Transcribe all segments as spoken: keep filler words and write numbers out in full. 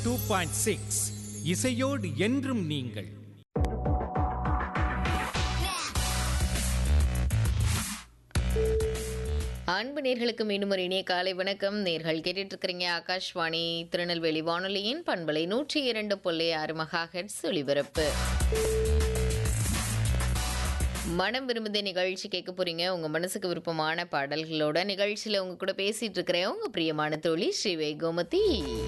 Two point six இசையோடு என்றும் நீங்கள். அன்பு நேர்களுக்கு மீண்டும் ஒரு இணைய காலை வணக்கம். நேர்கள் கேட்டுட்டு இருக்கிறீங்க ஆகாஷ்வாணி திருநெல்வேலி வானொலியின் பண்பலை நூற்றி இரண்டு புள்ளி ஆறு மெகா ஹெர்ட்ஸ் ஒலிபரப்பு. மனம் விரும்புத நிகழ்ச்சி கேட்க போறீங்க. உங்க மனசுக்கு விருப்பமான பாடல்களோட நிகழ்ச்சியில உங்க கூட பேசிட்டு இருக்கிறேன் உங்க பிரியமான தோழி ஸ்ரீவை கோமதி.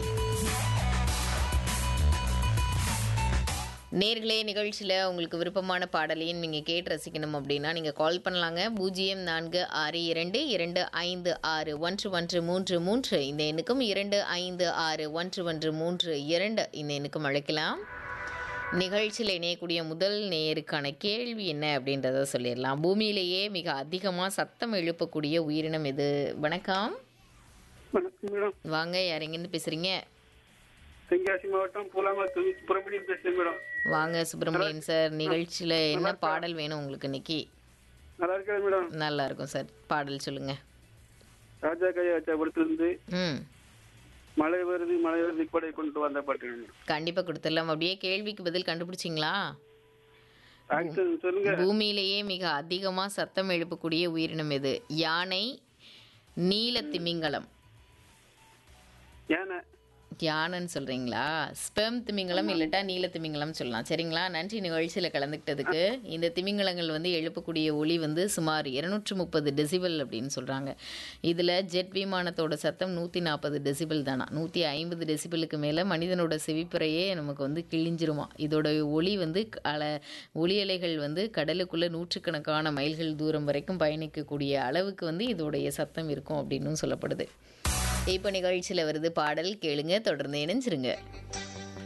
நேர்களே, நிகழ்ச்சியில் உங்களுக்கு விருப்பமான பாடலையும் நீங்கள் கேட்டு ரசிக்கணும் அப்படின்னா நீங்கள் கால் பண்ணலாங்க. பூஜ்ஜியம் நான்கு ஆறு இரண்டு இரண்டு ஐந்து ஆறு ஒன்று ஒன்று மூன்று மூன்று இந்த எண்ணுக்கும் இரண்டு ஐந்து ஆறு ஒன்று ஒன்று மூன்று இரண்டு இந்த எண்ணுக்கும் அழைக்கலாம். நிகழ்ச்சியில் இணையக்கூடிய முதல் நேயருக்கான கேள்வி என்ன அப்படின்றத சொல்லிடலாம். பூமியிலேயே மிக அதிகமாக சத்தம் எழுப்பக்கூடிய உயிரினம் எது? வணக்கம். வாங்க, யார் எங்கேருந்து பேசுகிறீங்க? தென்காசி மாவட்டம் பூலாங்குளம் சுப்பிரமணியன் பேசுறேன் மேடம். வாங்க சுப்பிரமணியன் சார், நிகழ்ச்சியில் என்ன பாடல் வேணும் உங்களுக்கு இன்னைக்கு? நல்லா இருக்கா மேடம்? நல்லா இருக்கும் சார், பாடல் சொல்லுங்க. ராஜா கையா படத்திலிருந்து ம் மழை வருது மழை வருது கூட கொண்டு வந்த பாட்டு. கண்டிப்பாக கொடுத்துடலாம். அப்படியே கேள்விக்கு பதில் கண்டுபிடிச்சிங்களா? சொல்லுங்க. பூமியிலேயே மிக அதிகமாக சத்தம் எழுப்பக்கூடிய உயிரினம் எது? யானை, நீல திமிங்கலம். யானை. யானைன்னு சொல்கிறீங்களா? ஸ்பெம் திமிங்கலம் இல்லட்டா நீல திமிங்கலம் சொல்லலாம். சரிங்களா, நன்றி நிகழ்ச்சியில் கலந்துக்கிட்டதுக்கு. இந்த திமிங்கலங்கள் வந்து எழுப்பக்கூடிய ஒலி வந்து சுமார் இருநூற்று முப்பது டெசிபல் அப்படின்னு சொல்கிறாங்க. இதில் ஜெட் விமானத்தோட சத்தம் நூற்றி நாற்பது டெசிபல் தானா. நூற்றி ஐம்பது டெசிபலுக்கு மேலே மனிதனோட செவிப்புறையே நமக்கு வந்து கிழிஞ்சிருமா. இதோட ஒலி வந்து அல ஒலி அலைகள் வந்து கடலுக்குள்ளே நூற்றுக்கணக்கான மைல்கள் தூரம் வரைக்கும் பயணிக்கக்கூடிய அளவுக்கு வந்து இதோடைய சத்தம் இருக்கும் அப்படின்னு சொல்லப்படுது. இப்போ நிகழ்ச்சியில் வருது பாடல், கேளுங்க, தொடர்ந்து இணைஞ்சிருங்க.